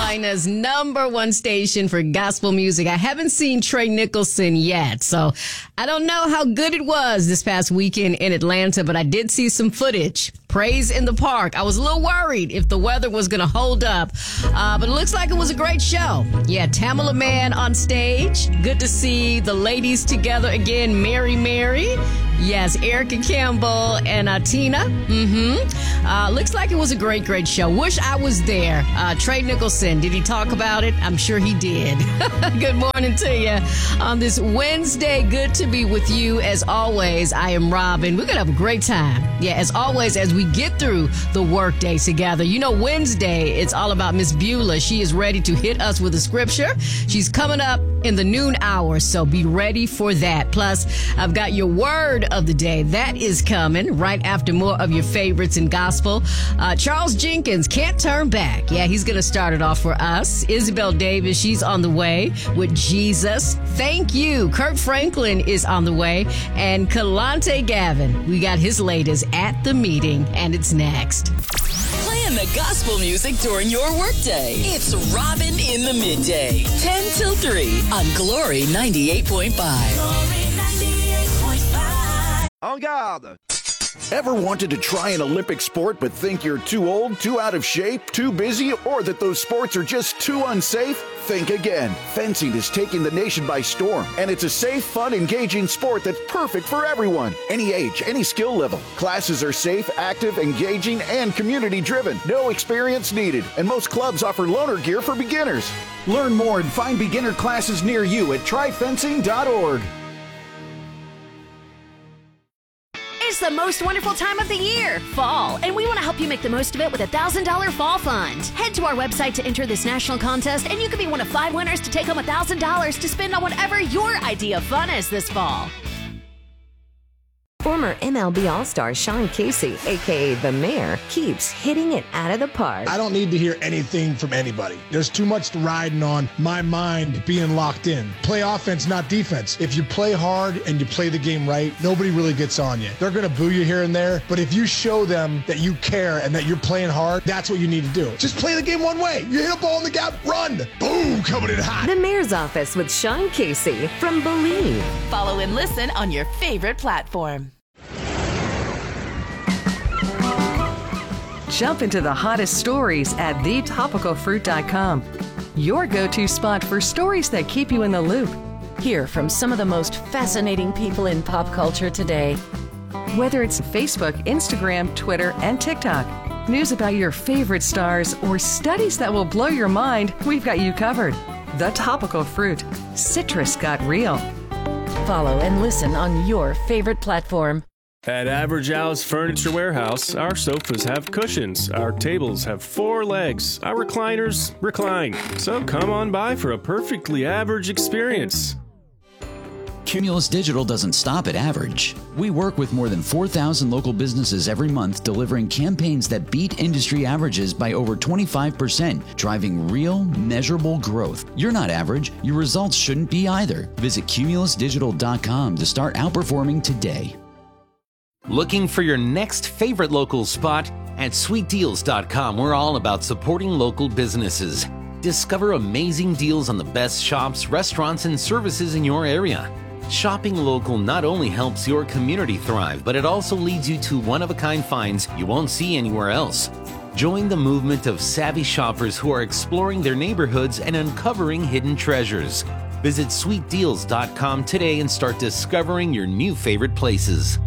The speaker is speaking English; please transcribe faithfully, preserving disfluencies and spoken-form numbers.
Carolina's number one station for gospel music. I haven't seen Trey Nicholson yet, so I don't know how good it was this past weekend in Atlanta, but I did see some footage. Praise in the Park. I was a little worried if the weather was going to hold up, uh, but it looks like it was a great show. Yeah, Tamala Mann on stage. Good to see the ladies together again. Mary Mary. Yes, Erica Campbell and uh, Tina. Mm-hmm. Uh, looks like it was a great, great show. Wish I was there. Uh, Trey Nicholson, did he talk about it? I'm sure he did. Good morning to you on this Wednesday. Good to be with you. As always, I am Robin. We're going to have a great time. Yeah, as always, as we get through the workday together. You know, Wednesday, it's all about Miss Beulah. She is ready to hit us with a scripture. She's coming up in the noon hour, so be ready for that. Plus, I've got your word of the day. That is coming right after more of your favorites in gospel. Uh, Charles Jenkins, Can't Turn Back. Yeah, he's going to start it off for us. Isabel Davis, she's on the way with Jesus. Thank you. Kurt Franklin is on the way. And Kalante Gavin, we got his latest at the meeting, and it's next. Playing the gospel music during your workday. It's Robin in the Midday. ten till three on Glory ninety-eight point five. Glory ninety-eight point five. En garde! Ever wanted to try an Olympic sport but think you're too old, too out of shape, too busy, or that those sports are just too unsafe? Think again. Fencing is taking the nation by storm, and it's a safe, fun, engaging sport that's perfect for everyone. Any age, any skill level. Classes are safe, active, engaging, and community-driven. No experience needed, and most clubs offer loaner gear for beginners. Learn more and find beginner classes near you at try fencing dot org. It's the most wonderful time of the year, fall, and we want to help you make the most of it with a one thousand dollars Fall Fund. Head to our website to enter this national contest, and you could be one of five winners to take home one thousand dollars to spend on whatever your idea of fun is this fall. Former M L B All-Star Sean Casey, a k a. The Mayor, keeps hitting it out of the park. I don't need to hear anything from anybody. There's too much riding on my mind being locked in. Play offense, not defense. If you play hard and you play the game right, nobody really gets on you. They're going to boo you here and there, but if you show them that you care and that you're playing hard, that's what you need to do. Just play the game one way. You hit a ball in the gap, run. Boom, coming in hot. The Mayor's Office with Sean Casey from Believe. Follow and listen on your favorite platform. Jump into the hottest stories at the topical fruit dot com. Your go-to spot for stories that keep you in the loop. Hear from some of the most fascinating people in pop culture today. Whether it's Facebook, Instagram, Twitter, and TikTok, news about your favorite stars, or studies that will blow your mind, we've got you covered. The Topical Fruit. Citrus got real. Follow and listen on your favorite platform. At Average House Furniture Warehouse, our sofas have cushions, our tables have four legs, our recliners recline. So come on by for a perfectly average experience. Cumulus Digital doesn't stop at average. We work with more than four thousand local businesses every month, delivering campaigns that beat industry averages by over twenty-five percent, driving real, measurable growth. You're not average. Your results shouldn't be either. Visit cumulus digital dot com to start outperforming today. Looking for your next favorite local spot? At sweet deals dot com, we're all about supporting local businesses. Discover amazing deals on the best shops, restaurants, and services in your area. Shopping local not only helps your community thrive, but it also leads you to one-of-a-kind finds you won't see anywhere else. Join the movement of savvy shoppers who are exploring their neighborhoods and uncovering hidden treasures. Visit sweet deals dot com today and start discovering your new favorite places.